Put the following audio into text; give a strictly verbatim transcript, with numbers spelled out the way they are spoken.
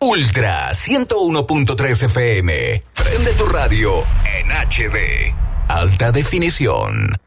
Ultra ciento uno punto tres F M. Prende tu radio en H D. Alta definición.